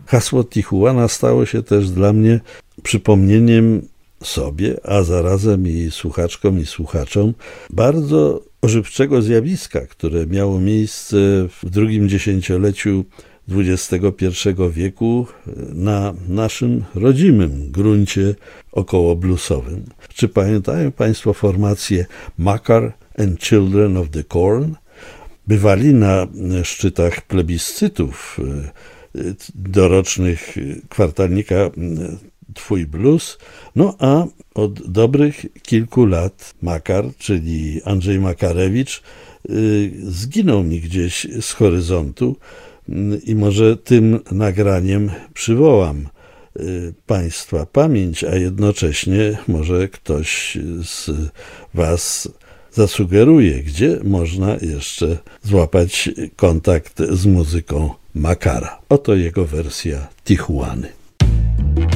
Hasło Tijuana stało się też dla mnie przypomnieniem sobie, a zarazem i słuchaczkom i słuchaczom, bardzo ożywczego zjawiska, które miało miejsce w drugim dziesięcioleciu XXI wieku na naszym rodzimym gruncie okołobluesowym. Czy pamiętają Państwo formację Makar and Children of the Corn? Bywali na szczytach plebiscytów dorocznych kwartalnika Twój Blues, no a od dobrych kilku lat Makar, czyli Andrzej Makarewicz, zginął mi gdzieś z horyzontu i może tym nagraniem przywołam Państwa pamięć, a jednocześnie może ktoś z Was zasugeruje, gdzie można jeszcze złapać kontakt z muzyką Makara. Oto jego wersja Tijuany.